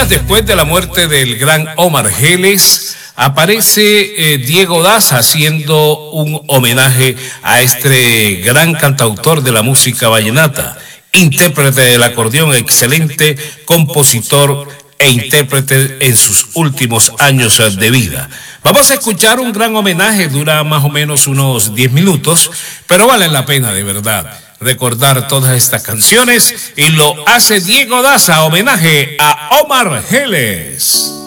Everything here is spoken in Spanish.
días después de la muerte del gran Omar Geles, aparece Diego Daza haciendo un homenaje a este gran cantautor de la música vallenata, intérprete del acordeón, excelente compositor e intérprete en sus últimos años de vida. Vamos a escuchar un gran homenaje, dura más o menos unos 10 minutos, pero vale la pena de verdad recordar todas estas canciones, y lo hace Diego Daza, homenaje a Omar Geles.